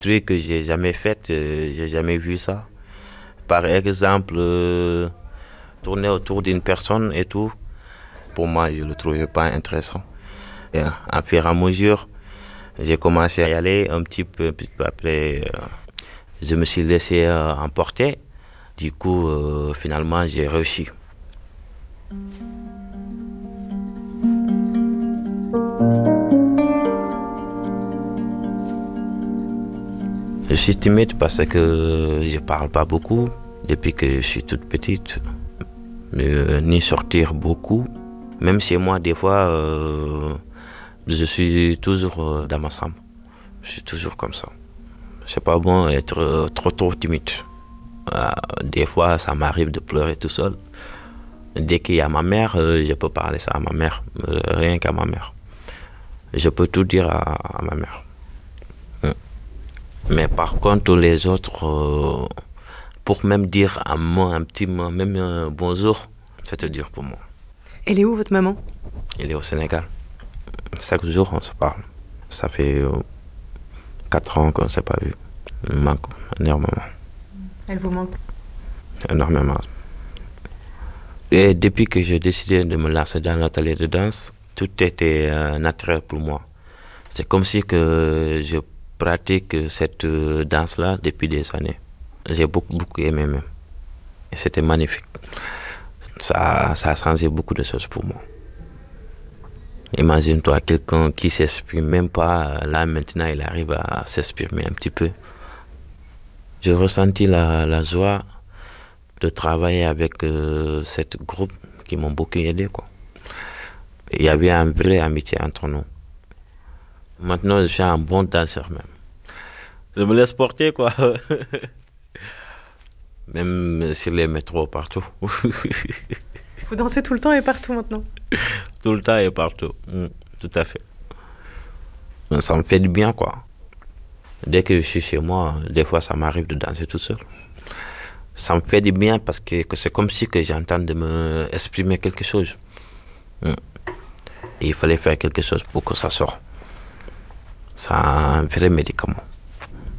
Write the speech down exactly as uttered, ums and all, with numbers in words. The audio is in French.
truc que j'ai jamais fait, euh, j'ai jamais vu ça. Par exemple, euh, tourner autour d'une personne et tout, pour moi, je ne le trouvais pas intéressant. Et à fur et à mesure, j'ai commencé à y aller un petit peu, un petit peu après, euh, je me suis laissé euh, emporter. Du coup, euh, finalement, j'ai réussi. Je suis timide parce que je ne parle pas beaucoup depuis que je suis toute petite, euh, ni sortir beaucoup. Même chez moi, des fois, euh, je suis toujours dans ma chambre. Je suis toujours comme ça. C'est pas bon être euh, trop trop timide. Euh, des fois, ça m'arrive de pleurer tout seul. Dès qu'il y a ma mère, euh, je peux parler ça à ma mère, euh, rien qu'à ma mère. Je peux tout dire à, à ma mère. Mais par contre, les autres, euh, pour même dire un mot, un petit mot, même un bonjour, c'est dur pour moi. Elle est où votre maman? Elle est au Sénégal. Chaque jour, on se parle. Ça fait euh, quatre ans qu'on ne s'est pas vu. Elle me manque énormément. Elle vous manque? Énormément. Et depuis que j'ai décidé de me lancer dans l'atelier de danse, tout était euh, naturel pour moi. C'est comme si que je pratique cette euh, danse-là depuis des années. J'ai beaucoup, beaucoup aimé même. Et c'était magnifique. Ça, ça a changé beaucoup de choses pour moi. Imagine-toi quelqu'un qui s'exprime même pas, là maintenant il arrive à s'exprimer un petit peu. J'ai ressenti la, la joie de travailler avec euh, cette groupe qui m'ont beaucoup aidé, quoi. Il y avait une vraie amitié entre nous. Maintenant je suis un bon danseur même. Je me laisse porter, quoi. Même sur les métros, partout. Vous dansez tout le temps et partout maintenant? Tout le temps et partout, mmh, tout à fait. Mais ça me fait du bien, quoi. Dès que je suis chez moi, des fois ça m'arrive de danser tout seul. Ça me fait du bien parce que, que c'est comme si que j'entends de me exprimer quelque chose. Mmh. Et il fallait faire quelque chose pour que ça sorte. C'est un vrai médicament.